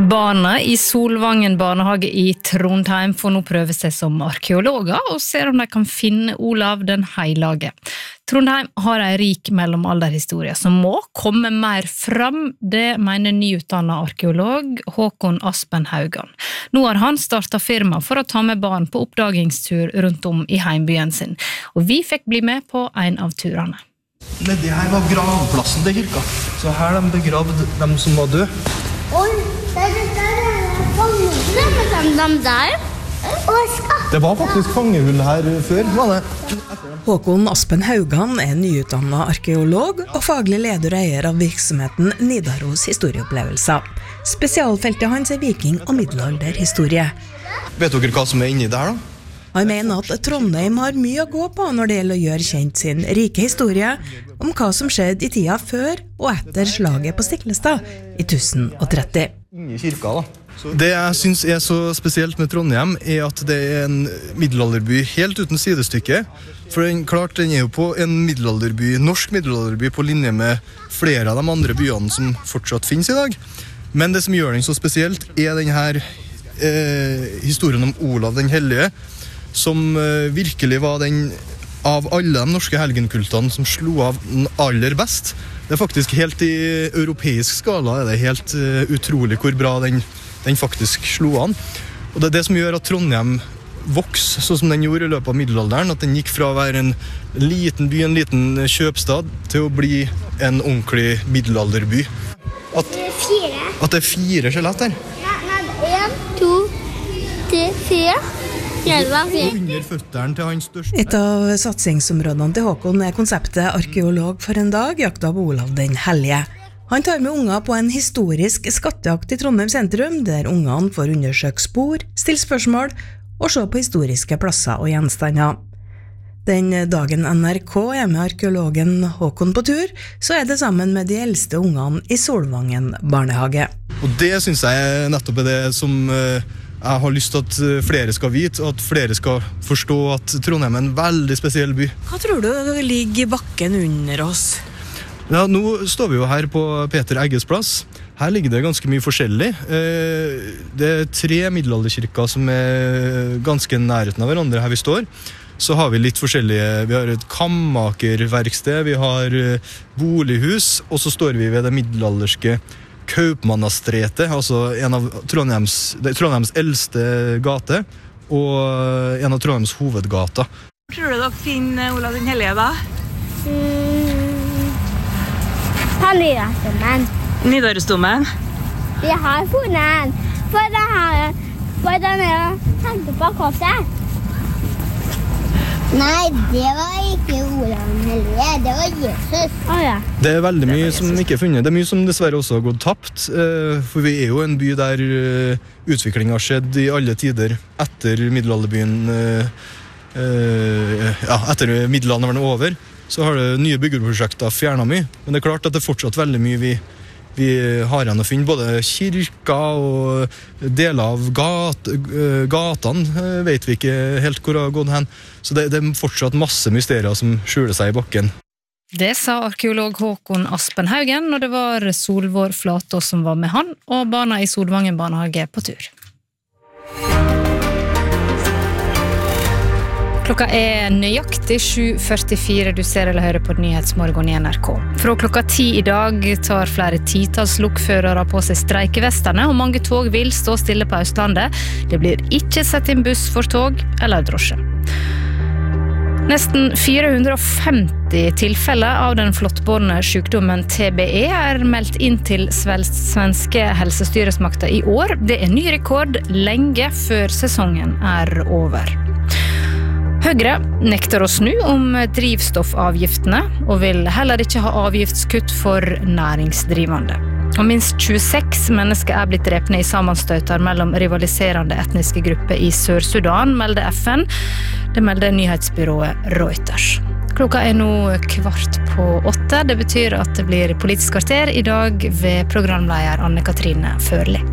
Barna i Solvangen barnehage i Trondheim får nå prøve seg som arkeologer og ser om de kan finne Olav den Heilage. Trondheim har en rik mellomalderhistorie som må komme mer fram, det mener nyutdannet arkeolog Håkon Aspen Haugan. Nå har han startet firma for å ta med barn på oppdagingstur rundt om i heimbyen sin, og vi fikk bli med på en av turene. Nedi her var gravplassen til kirka, så her de begravd dem som var døde. Oi, Det var faktisk fangehull her før, var det? Håkon Aspen Haugan nyutdannet arkeolog og faglig leder og eier av virksomheten Nidaros historieopplevelser. Spesialfeltet hans viking- og middelalderhistorie. Vet dere hva som inni der da? Han mener at Trondheim har mye å gå på når det gjelder å gjøre kjent sin rike historie om hva som skjedde i tida før og etter slaget på Stiklestad i 1030. Inni kirka da. Det jeg synes så spesielt med Trondheim at det en middelalderby helt uten sidestykke. For den jo på en middelalderby, norsk middelalderby på linje med flere av de andre byene som fortsatt finnes i dag. Men det som gjør den så spesielt den her historien om Olav den Hellige, som virkelig var den av alle de norske helgenkultene som slo av den aller best. Det faktisk helt i europeisk skala det helt utrolig hvor bra den faktisk slo an. Og det det som gjør at Trondheim vokser sånn som den gjorde i løpet av middelalderen, at den gikk fra å være en liten by, en liten kjøpstad, til å bli en ordentlig middelalderby. At det 4 skjelett der. 1, 2, 3, 4. Under føtteren til hans største. Et av satsingsområdene til Håkon konseptet arkeolog for en dag, jakta på Olav den Hellige. Han tar med unger på en historisk skattejakt i Trondheim sentrum, der ungene får undersøke spor, stille spørsmål og se på historiske plasser og gjenstander. Den dagen NRK med arkeologen Håkon på tur, så det sammen med de eldste ungene i Solvangen barnehage. Og det synes jeg nettopp det som jeg har lyst til at flere skal vite, og at flere skal forstå at Trondheim en veldig spesiell by. Hva tror du ligger i bakken under oss? Ja, nå står vi jo her på Peter Egges plass. Her ligger det ganske mye forskjellig. Det 3 middelalderkirker som ganske nærheten av hverandre her vi står. Så har vi litt forskjellige, vi har et kammakerverksted, vi har bolighus, og så står vi ved det middelalderske Kaupmannastretet, altså en av Trondheims eldste gate, og en av Trondheims hovedgata. Tror du dere finner Olav den Hellige da? På Nidarosdomen. Nidarosdomen? Vi har funnet den. For den hengt på korset. Nei, det var ikke Olav den Hellige, det var Jesus. Ja. Det veldig mye som ikke funnet. Det mye som dessverre også har gått tapt, for vi jo en by der utviklingen har skjedd i alle tider etter middelalderbyen, etter middelalderen var over, så har det nye byggeprosjekter fjernet mye. Men det klart at det fortsatt veldig mye vi har igjen å finne, både kirker og deler av gatene vet vi ikke helt hvor det har gått hen. Så det fortsatt masse mysterier som skjuler seg i bakken. Det sa arkeolog Håkon Aspen Haugen, og det var Solvår Flatås som var med han, og barna i Solvangen barnehage på tur. Klokka nøyaktig 7:44, du ser eller hører på Nyhetsmorgen i NRK. Fra klokka 10 i dag tar flere titals lokførere på seg streikevestene, og mange tog vil stå stille på Østlandet. Det blir ikke sett inn buss for tog eller drosje. Nesten 450 tilfeller av den flottbårne sykdommen TBE meldt inn til svenske helsestyresmakter i år. Det ny rekord lenge før sesongen over. Høyre nekter å snu om drivstoffavgiftene, og vil heller ikke ha avgiftskutt for næringsdrivende. Og minst 26 mennesker blitt drepne i sammenstøter mellom rivaliserende etniske grupper i Sør-Sudan, melder FN. Det melder nyhetsbyrået Reuters. Klokka nå 7:15. Det betyr at det blir Politisk kvarter i dag ved programleder Anne Katrine Førli.